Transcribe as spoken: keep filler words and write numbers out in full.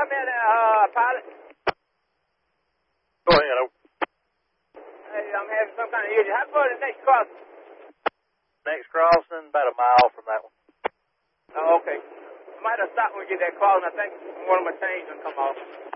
come in there, uh, pilot? Go ahead. Hey, I'm having some kind of issue. How far is the next crossing? Next crossing, about a mile from that one. Oh, okay. I might have stopped when we get that crossing. I think one of my chains will come off.